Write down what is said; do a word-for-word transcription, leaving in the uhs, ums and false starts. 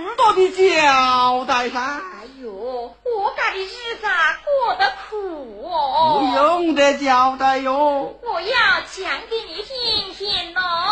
多的交代噻。 哎呦，我家的日子过得苦哦， 不用得交代哟。 我要讲给你听听咯。